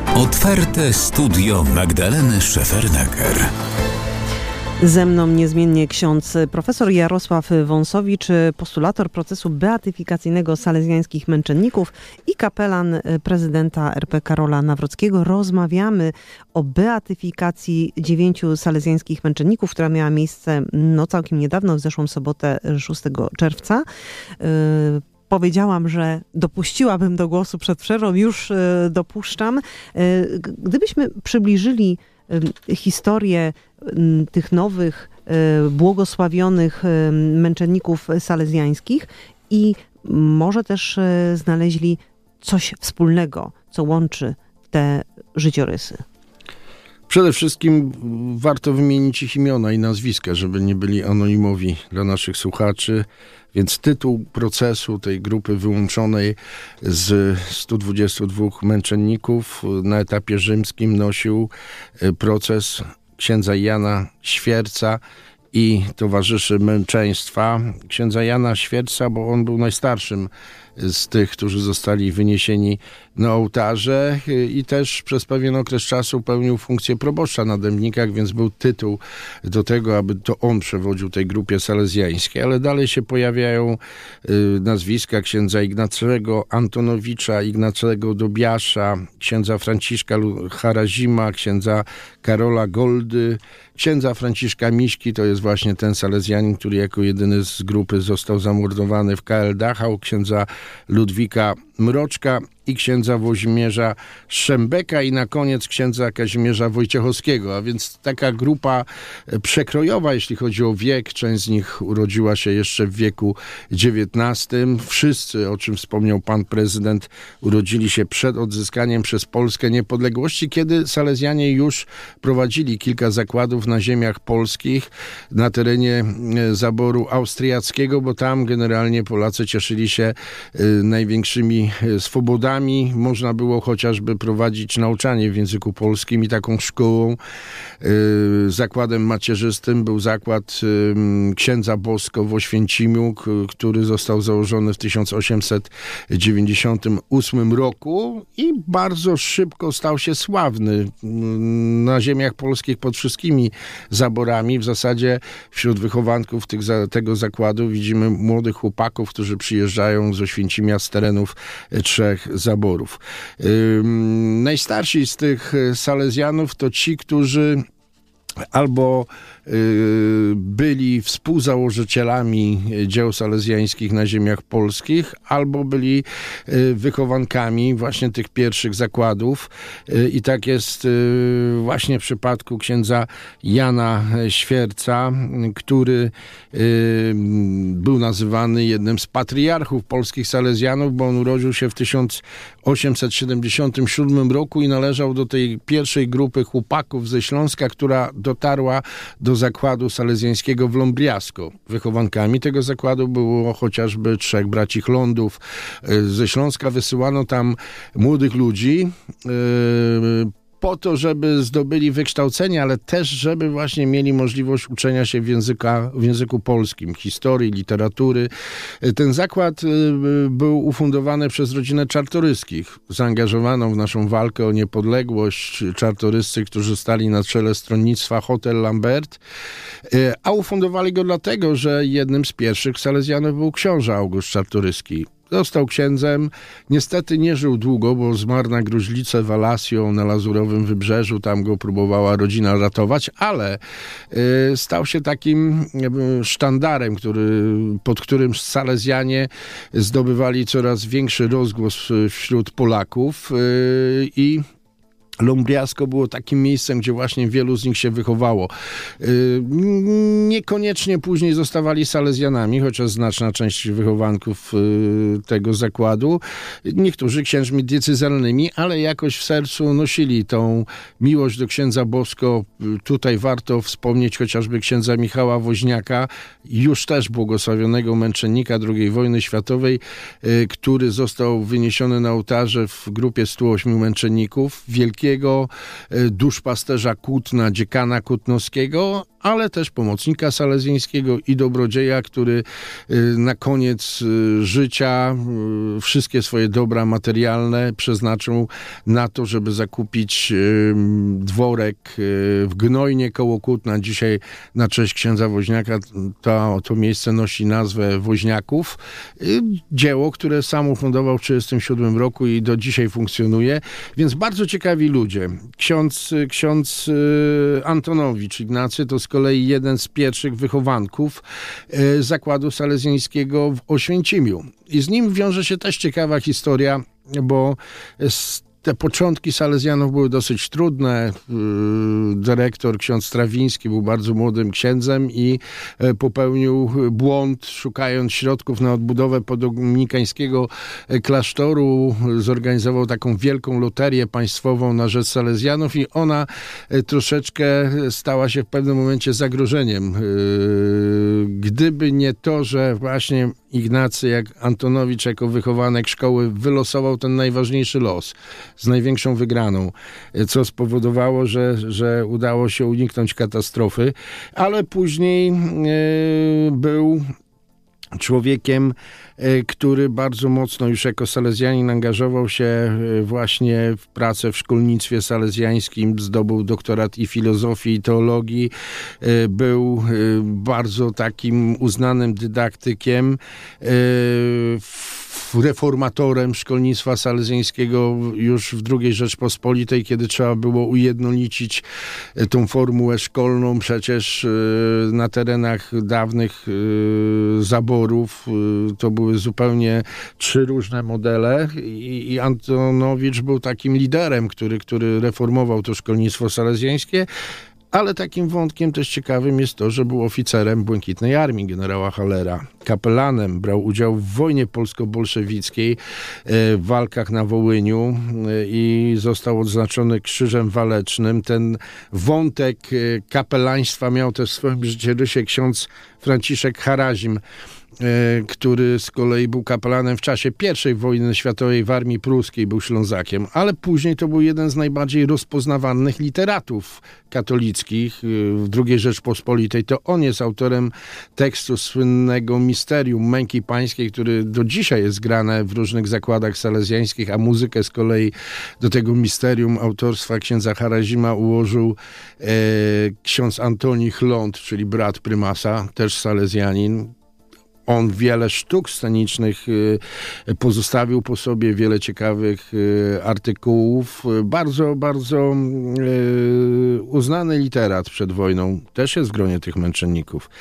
Otwarte studio Magdaleny Szefernaker. Ze mną niezmiennie ksiądz profesor Jarosław Wąsowicz, postulator procesu beatyfikacyjnego salezjańskich męczenników i kapelan prezydenta RP Karola Nawrockiego. Rozmawiamy o beatyfikacji 9 salezjańskich męczenników, która miała miejsce całkiem niedawno, w zeszłą sobotę 6 czerwca. Powiedziałam, że dopuściłabym do głosu przed przerwą, już dopuszczam. Gdybyśmy przybliżyli historię tych nowych, błogosławionych męczenników salezjańskich i może też znaleźli coś wspólnego, co łączy te życiorysy. Przede wszystkim warto wymienić ich imiona i nazwiska, żeby nie byli anonimowi dla naszych słuchaczy. Więc tytuł procesu tej grupy wyłączonej z 122 męczenników na etapie rzymskim nosił proces księdza Jana Świerca i towarzyszy męczeństwa. Księdza Jana Świerca, bo on był najstarszym z tych, którzy zostali wyniesieni na ołtarze i też przez pewien okres czasu pełnił funkcję proboszcza na Dębnikach, więc był tytuł do tego, aby to on przewodził tej grupie salezjańskiej, ale dalej się pojawiają nazwiska księdza Ignacego Antonowicza, Ignacego Dobiasza, księdza Franciszka Harazima, księdza Karola Goldy, księdza Franciszka Miśki, to jest właśnie ten salezjanin, który jako jedyny z grupy został zamordowany w KL Dachau, księdza Ludwika Mroczka i księdza Włodzimierza Szembeka i na koniec księdza Kazimierza Wojciechowskiego, a więc taka grupa przekrojowa, jeśli chodzi o wiek. Część z nich urodziła się jeszcze w wieku XIX. Wszyscy, o czym wspomniał pan prezydent, urodzili się przed odzyskaniem przez Polskę niepodległości, kiedy Salezjanie już prowadzili kilka zakładów na ziemiach polskich, na terenie zaboru austriackiego, bo tam generalnie Polacy cieszyli się największymi swobodami. Można było chociażby prowadzić nauczanie w języku polskim i taką szkołą, zakładem macierzystym był zakład księdza Bosko w Oświęcimiu, który został założony w 1898 roku i bardzo szybko stał się sławny na ziemiach polskich pod wszystkimi zaborami. W zasadzie wśród wychowanków tego zakładu widzimy młodych chłopaków, którzy przyjeżdżają z Oświęcimia z terenów 3 zaborów. Najstarsi z tych salezjanów to ci, którzy albo byli współzałożycielami dzieł salezjańskich na ziemiach polskich, albo byli wychowankami właśnie tych pierwszych zakładów. I tak jest właśnie w przypadku księdza Jana Świerca, który był nazywany jednym z patriarchów polskich salezjanów, bo on urodził się w 1877 roku i należał do tej pierwszej grupy chłopaków ze Śląska, która dotarła do zakładu salezjańskiego w Ląbriasko. Wychowankami tego zakładu było chociażby 3 braci Chlądów. Ze Śląska wysyłano tam młodych ludzi po to, żeby zdobyli wykształcenie, ale też, żeby właśnie mieli możliwość uczenia się w języku polskim, historii, literatury. Ten zakład był ufundowany przez rodzinę Czartoryskich, zaangażowaną w naszą walkę o niepodległość. Czartoryscy, którzy stali na czele stronnictwa Hotel Lambert, a ufundowali go dlatego, że jednym z pierwszych salezjanów był książę August Czartoryski. Został księdzem, niestety nie żył długo, bo zmarł na gruźlicę Walasją na Lazurowym Wybrzeżu, tam go próbowała rodzina ratować, ale stał się takim sztandarem, pod którym salezjanie zdobywali coraz większy rozgłos wśród Polaków i Ląbriasko było takim miejscem, gdzie właśnie wielu z nich się wychowało. Niekoniecznie później zostawali salezjanami, chociaż znaczna część wychowanków tego zakładu. Niektórzy księżmi diecezjalnymi, ale jakoś w sercu nosili tą miłość do księdza Bosko. Tutaj warto wspomnieć chociażby księdza Michała Woźniaka, już też błogosławionego męczennika II wojny światowej, który został wyniesiony na ołtarze w grupie 108 męczenników. Wielkiego Kutnowskiego, duszpasterza Kutna, dziekana Kutnowskiego, ale też pomocnika salezjańskiego i dobrodzieja, który na koniec życia wszystkie swoje dobra materialne przeznaczył na to, żeby zakupić dworek w Gnojnie koło Kutna. Dzisiaj na cześć księdza Woźniaka to miejsce nosi nazwę Woźniaków. Dzieło, które sam ufundował w 1937 roku i do dzisiaj funkcjonuje, więc bardzo ciekawi ludzie. Ksiądz Antonowicz Ignacy to z kolei jeden z pierwszych wychowanków zakładu salezjańskiego w Oświęcimiu. I z nim wiąże się też ciekawa historia, bo te początki salezjanów były dosyć trudne. Dyrektor, ksiądz Strawiński, był bardzo młodym księdzem i popełnił błąd, szukając środków na odbudowę podominikańskiego klasztoru. Zorganizował taką wielką loterię państwową na rzecz salezjanów i ona troszeczkę stała się w pewnym momencie zagrożeniem. Gdyby nie to, że właśnie Ignacy, jak Antonowicz, jako wychowanek szkoły, wylosował ten najważniejszy los z największą wygraną, co spowodowało, że udało się uniknąć katastrofy, ale później był człowiekiem, który bardzo mocno już jako salezjanin angażował się właśnie w pracę w szkolnictwie salezjańskim, zdobył doktorat i filozofii, i teologii, był bardzo takim uznanym dydaktykiem, reformatorem szkolnictwa salezjańskiego już w II Rzeczpospolitej, kiedy trzeba było ujednolicić tą formułę szkolną. Przecież na terenach dawnych zaborów to były zupełnie 3 różne modele i Antonowicz był takim liderem, który reformował to szkolnictwo salezjańskie. Ale takim wątkiem też ciekawym jest to, że był oficerem Błękitnej Armii generała Hallera, kapelanem, brał udział w wojnie polsko-bolszewickiej, w walkach na Wołyniu i został odznaczony Krzyżem Walecznym. Ten wątek kapelaństwa miał też w swoim życiorysie ksiądz Franciszek Harazim, który z kolei był kapelanem w czasie I wojny światowej w armii pruskiej, był Ślązakiem, ale później to był jeden z najbardziej rozpoznawanych literatów katolickich w II Rzeczpospolitej. To on jest autorem tekstu słynnego Misterium Męki Pańskiej, który do dzisiaj jest grane w różnych zakładach salezjańskich, a muzykę z kolei do tego Misterium autorstwa księdza Harazima ułożył ksiądz Antoni Chląd, czyli brat prymasa, też salezjanin. On wiele sztuk scenicznych pozostawił po sobie, wiele ciekawych artykułów. Bardzo, bardzo uznany literat przed wojną. Też jest w gronie tych męczenników.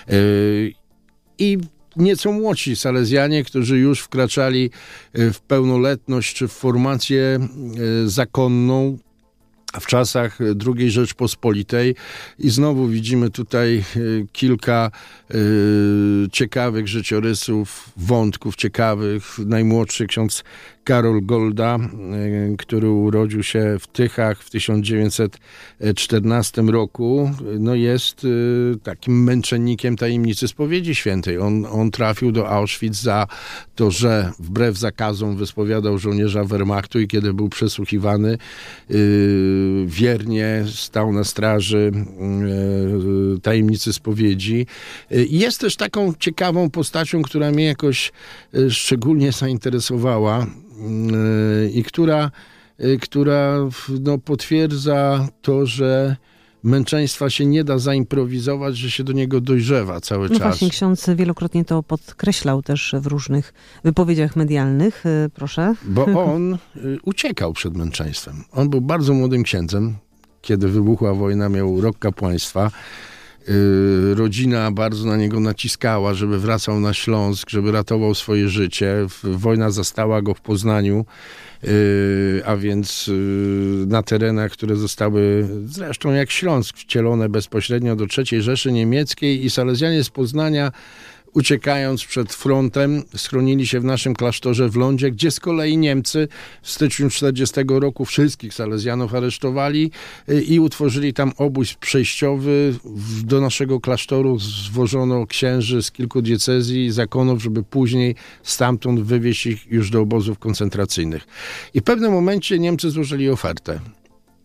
I nieco młodsi salezjanie, którzy już wkraczali w pełnoletność czy w formację zakonną w czasach II Rzeczpospolitej i znowu widzimy tutaj kilka ciekawych życiorysów, wątków ciekawych. Najmłodszy ksiądz Karol Golda, który urodził się w Tychach w 1914 roku, no jest takim męczennikiem tajemnicy spowiedzi świętej. On trafił do Auschwitz za to, że wbrew zakazom wyspowiadał żołnierza Wehrmachtu i kiedy był przesłuchiwany, wiernie stał na straży tajemnicy spowiedzi. Jest też taką ciekawą postacią, która mnie jakoś szczególnie zainteresowała i która potwierdza to, że męczeństwa się nie da zaimprowizować, że się do niego dojrzewa cały czas. Właśnie ksiądz wielokrotnie to podkreślał też w różnych wypowiedziach medialnych. Proszę. Bo on uciekał przed męczeństwem. On był bardzo młodym księdzem. Kiedy wybuchła wojna, miał rok kapłaństwa. Rodzina bardzo na niego naciskała, żeby wracał na Śląsk, żeby ratował swoje życie. Wojna zastała go w Poznaniu, a więc na terenach, które zostały zresztą jak Śląsk wcielone bezpośrednio do III Rzeszy Niemieckiej i salezjanie z Poznania, uciekając przed frontem, schronili się w naszym klasztorze w Lądzie, gdzie z kolei Niemcy w styczniu 1940 roku wszystkich salezjanów aresztowali i utworzyli tam obóz przejściowy. Do naszego klasztoru zwożono księży z kilku diecezji i zakonów, żeby później stamtąd wywieźć ich już do obozów koncentracyjnych. I w pewnym momencie Niemcy złożyli ofertę.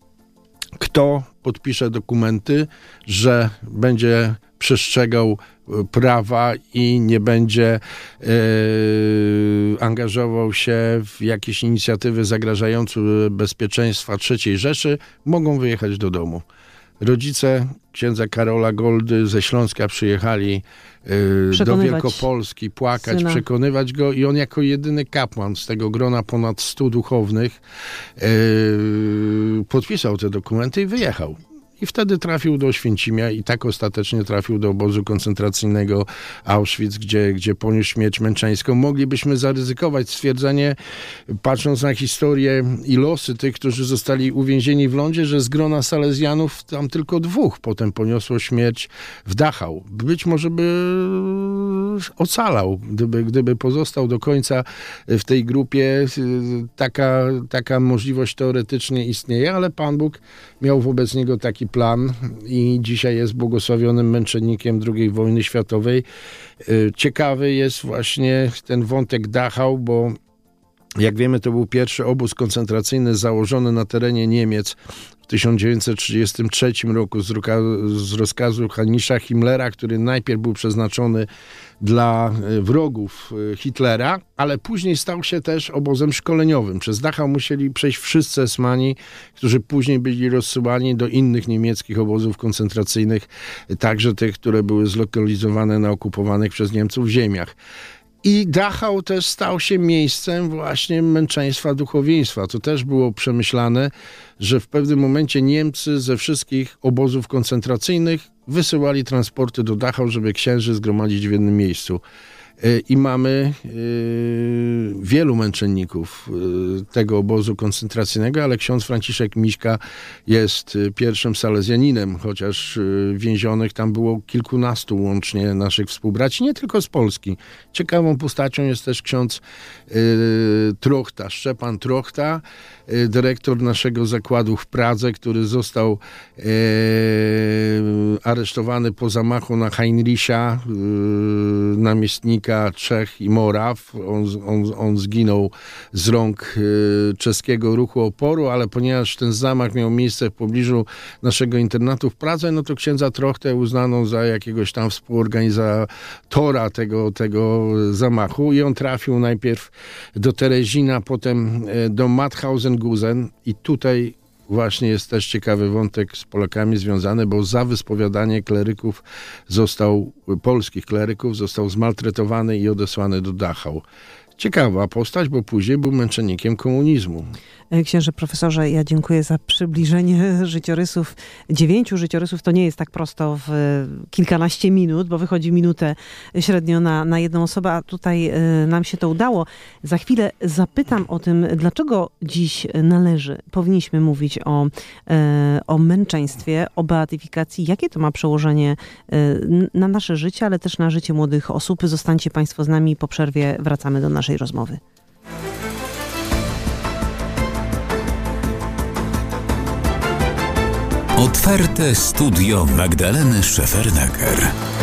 kto podpisze dokumenty, że będzie przestrzegał prawa i nie będzie angażował się w jakieś inicjatywy zagrażające bezpieczeństwa III Rzeszy, mogą wyjechać do domu. Rodzice księdza Karola Goldy ze Śląska przyjechali do Wielkopolski płakać, syna, przekonywać go i on jako jedyny kapłan z tego grona ponad 100 duchownych podpisał te dokumenty i wyjechał. I wtedy trafił do Oświęcimia i tak ostatecznie trafił do obozu koncentracyjnego Auschwitz, gdzie poniósł śmierć męczeńską. Moglibyśmy zaryzykować stwierdzenie, patrząc na historię i losy tych, którzy zostali uwięzieni w lądzie, że z grona Salezjanów tam tylko 2 potem poniosło śmierć w Dachau. Być może by ocalał, gdyby pozostał do końca w tej grupie. Taka możliwość teoretycznie istnieje, ale Pan Bóg miał wobec niego taki plan i dzisiaj jest błogosławionym męczennikiem II wojny światowej. Ciekawy jest właśnie ten wątek Dachau, bo jak wiemy, to był pierwszy obóz koncentracyjny założony na terenie Niemiec w 1933 roku z rozkazu Heinricha Himmlera, który najpierw był przeznaczony dla wrogów Hitlera, ale później stał się też obozem szkoleniowym. Przez Dachau musieli przejść wszyscy esmani, którzy później byli rozsyłani do innych niemieckich obozów koncentracyjnych, także tych, które były zlokalizowane na okupowanych przez Niemców ziemiach. I Dachau też stał się miejscem właśnie męczeństwa duchowieństwa. To też było przemyślane, że w pewnym momencie Niemcy ze wszystkich obozów koncentracyjnych wysyłali transporty do Dachau, żeby księży zgromadzić w jednym miejscu. I mamy wielu męczenników tego obozu koncentracyjnego, ale ksiądz Franciszek Miśka jest pierwszym salezjaninem, chociaż więzionych tam było kilkunastu łącznie naszych współbraci, nie tylko z Polski. Ciekawą postacią jest też ksiądz Trochta, Szczepan Trochta, dyrektor naszego zakładu w Pradze, który został aresztowany po zamachu na Heinricha, namiestnika Czech i Moraw. On zginął z rąk czeskiego ruchu oporu, ale ponieważ ten zamach miał miejsce w pobliżu naszego internatu w Pradze, no to księdza Trochtę uznano za jakiegoś tam współorganizatora tego zamachu i on trafił najpierw do Terezina, potem do Mauthausen-Gusen i tutaj właśnie jest też ciekawy wątek z Polakami związany, bo za wyspowiadanie polskich kleryków został zmaltretowany i odesłany do Dachau. Ciekawa postać, bo później był męczennikiem komunizmu. Księże profesorze, ja dziękuję za przybliżenie życiorysów. 9 życiorysów to nie jest tak prosto w kilkanaście minut, bo wychodzi minutę średnio na jedną osobę, a tutaj nam się to udało. Za chwilę zapytam o tym, dlaczego dziś powinniśmy mówić o męczeństwie, o beatyfikacji. Jakie to ma przełożenie na nasze życie, ale też na życie młodych osób. Zostańcie Państwo z nami, po przerwie wracamy do naszej rozmowy. Otwarte studio Magdaleny Szefernaker.